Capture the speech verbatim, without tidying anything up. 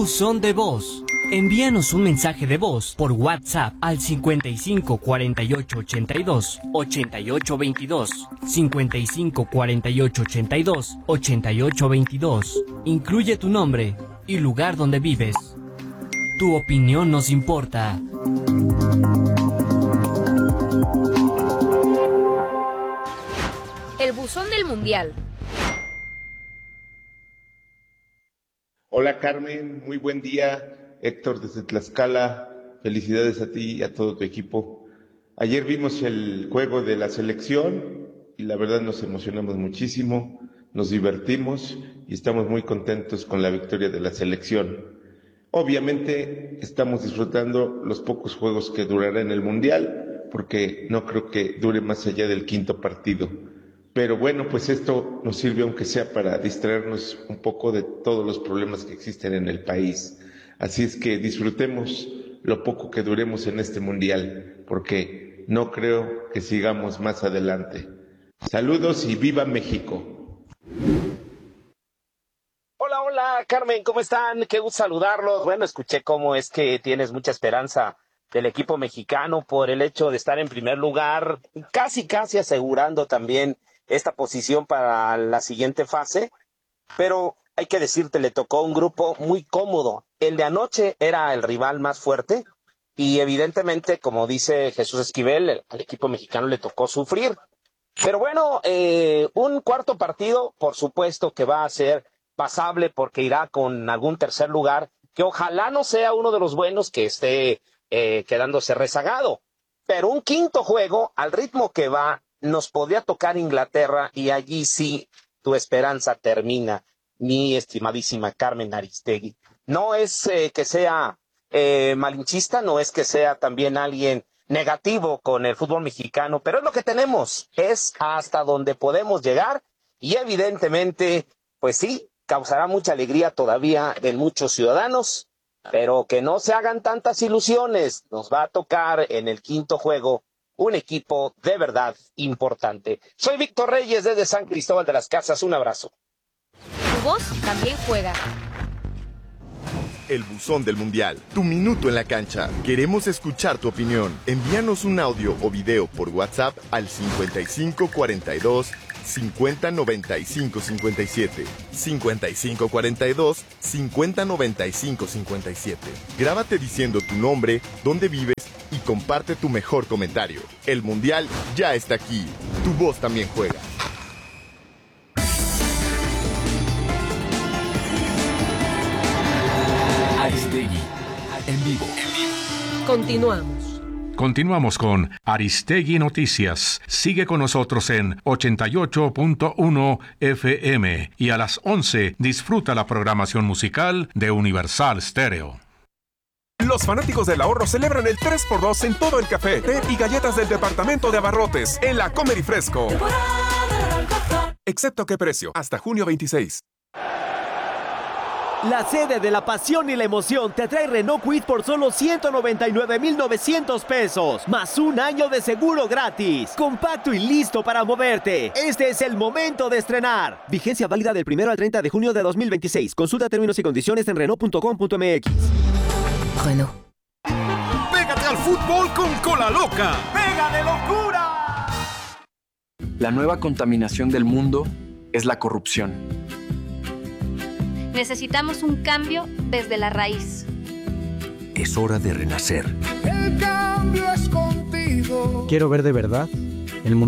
Buzón de voz. Envíanos un mensaje de voz por WhatsApp al cincuenta y cinco cuarenta y ocho ochenta y dos ochenta y ocho veintidós, cincuenta y cinco cuarenta y ocho ochenta y dos ochenta y ocho veintidós. Incluye tu nombre y lugar donde vives. Tu opinión nos importa. El buzón del mundial. Hola Carmen, muy buen día. Héctor desde Tlaxcala, felicidades a ti y a todo tu equipo. Ayer vimos el juego de la selección y la verdad nos emocionamos muchísimo, nos divertimos y estamos muy contentos con la victoria de la selección. Obviamente estamos disfrutando los pocos juegos que durarán el Mundial, porque no creo que dure más allá del quinto partido. Pero bueno, pues esto nos sirve aunque sea para distraernos un poco de todos los problemas que existen en el país. Así es que disfrutemos lo poco que duremos en este mundial, porque no creo que sigamos más adelante. Saludos y viva México. Hola, hola, Carmen, ¿cómo están? Qué gusto saludarlos. Bueno, escuché cómo es que tienes mucha esperanza del equipo mexicano por el hecho de estar en primer lugar, casi, casi asegurando también esta posición para la siguiente fase, pero hay que decirte, le tocó un grupo muy cómodo. El de anoche era el rival más fuerte y evidentemente, como dice Jesús Esquivel, al equipo mexicano le tocó sufrir. Pero bueno, eh, un cuarto partido, por supuesto que va a ser pasable porque irá con algún tercer lugar, que ojalá no sea uno de los buenos que esté eh, quedándose rezagado. Pero un quinto juego, al ritmo que va, nos podría tocar Inglaterra y allí sí tu esperanza termina, mi estimadísima Carmen Aristegui. No es eh, que sea eh, malinchista, no es que sea también alguien negativo con el fútbol mexicano, pero es lo que tenemos, es hasta donde podemos llegar y evidentemente, pues sí, causará mucha alegría todavía en muchos ciudadanos, pero que no se hagan tantas ilusiones, nos va a tocar en el quinto juego un equipo de verdad importante. Soy Víctor Reyes desde San Cristóbal de las Casas, un abrazo. Tu voz también juega. El buzón del mundial, tu minuto en la cancha. Queremos escuchar tu opinión. Envíanos un audio o video por WhatsApp al cincuenta y cinco cuarenta y dos cincuenta noventa y cinco cincuenta y siete. cincuenta y cinco cuarenta y dos cincuenta noventa y cinco cincuenta y siete. Grábate diciendo tu nombre, dónde vives y comparte tu mejor comentario. El mundial ya está aquí. Tu voz también juega. Aristegui, en vivo. Continuamos. Continuamos con Aristegui Noticias. Sigue con nosotros en ochenta y ocho punto uno F M y a las once disfruta la programación musical de Universal Stereo. Los fanáticos del ahorro celebran el tres por dos en todo el café, té y galletas del departamento de abarrotes en la Comer y Fresco. Excepto qué precio, hasta junio veintiséis. La sede de la pasión y la emoción te trae Renault Kwid por solo ciento noventa y nueve mil novecientos pesos, más un año de seguro gratis. Compacto y listo para moverte. Este es el momento de estrenar. Vigencia válida del primero al treinta de junio de dos mil veintiséis. Consulta términos y condiciones en Renault punto com punto m x. Renault. ¡Pégate al fútbol con Cola Loca! ¡Pega de locura! La nueva contaminación del mundo es la corrupción. Necesitamos un cambio desde la raíz. Es hora de renacer. El cambio es contigo. Quiero ver de verdad